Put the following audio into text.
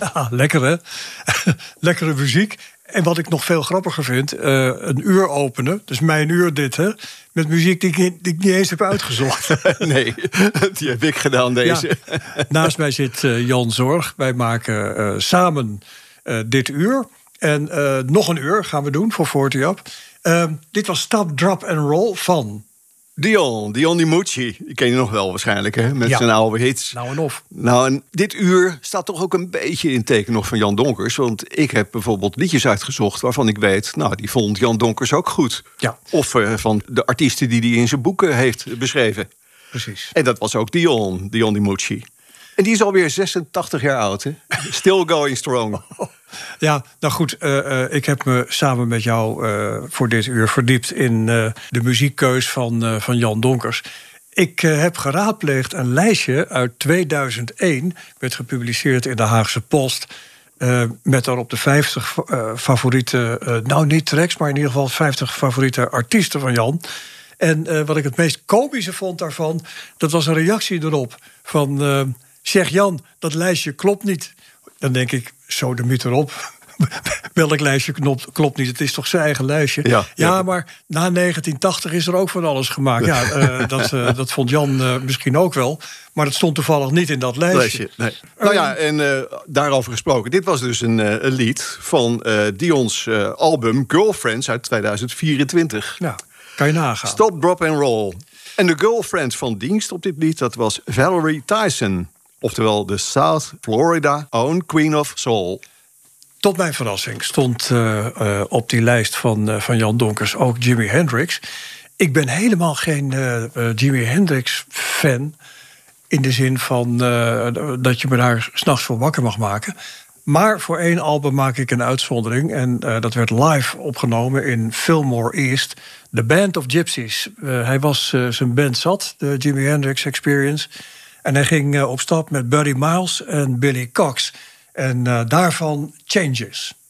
Ja, lekker hè? Lekkere muziek. En wat ik nog veel grappiger vind, een uur openen. Dus mijn uur dit, hè? Met muziek die ik niet eens heb uitgezocht. Nee, die heb ik gedaan, deze. Ja. Naast mij zit Jan Zorg. Wij maken samen dit uur. En nog een uur gaan we doen voor 40 Up. Dit was Stop, Drop and Roll van... Dion DiMucci, die ken je nog wel waarschijnlijk, hè? Met zijn oude hits. Nou en of. Nou, en dit uur staat toch ook een beetje in het teken nog van Jan Donkers. Want ik heb bijvoorbeeld liedjes uitgezocht waarvan ik weet... nou, die vond Jan Donkers ook goed. Ja. Of van de artiesten die hij in zijn boeken heeft beschreven. Precies. En dat was ook Dion DiMucci. En die is alweer 86 jaar oud, hè? Still going strong. Ja, nou goed, ik heb me samen met jou voor dit uur verdiept... in de muziekkeus van Jan Donkers. Ik heb geraadpleegd een lijstje uit 2001... werd gepubliceerd in de Haagse Post... met daarop de 50 favoriete... nou, niet tracks, maar in ieder geval 50 favoriete artiesten van Jan... En wat ik het meest komische vond daarvan... dat was een reactie erop van... zeg Jan, dat lijstje klopt niet. Dan denk ik, zo de mythe erop. Welk lijstje klopt niet? Het is toch zijn eigen lijstje? Ja, maar na 1980 is er ook van alles gemaakt. Ja, dat vond Jan misschien ook wel. Maar dat stond toevallig niet in dat lijstje. Nee. Nou ja, en daarover gesproken. Dit was dus een lied van Dion's album Girlfriends uit 2024. Ja, kan je nagaan. Stop, Drop and Roll. En de girlfriend van dienst op dit lied, dat was Valerie Tyson. Oftewel de South Florida Own Queen of Soul. Tot mijn verrassing stond op die lijst van Jan Donkers ook Jimi Hendrix. Ik ben helemaal geen Jimi Hendrix-fan... in de zin van dat je me daar 's nachts voor wakker mag maken. Maar voor 1 album maak ik een uitzondering. En dat werd live opgenomen in Fillmore East. The Band of Gypsies. Hij was zijn band zat, de Jimi Hendrix Experience. En hij ging op stap met Buddy Miles en Billy Cox. En daarvan Changes.